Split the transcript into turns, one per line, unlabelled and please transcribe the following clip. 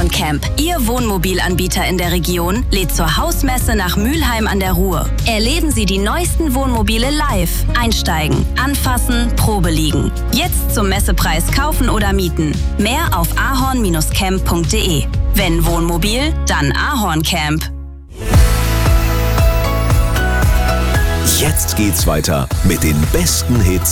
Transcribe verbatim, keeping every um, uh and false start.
Ahorn Camp, Ihr Wohnmobilanbieter in der Region, lädt zur Hausmesse nach Mülheim an der Ruhr. Erleben Sie die neuesten Wohnmobile live. Einsteigen, anfassen, Probe liegen. Jetzt zum Messepreis kaufen oder mieten. Mehr auf ahorn Bindestrich camp punkt de. Wenn Wohnmobil, dann Ahorn Camp.
Jetzt geht's weiter mit den besten Hits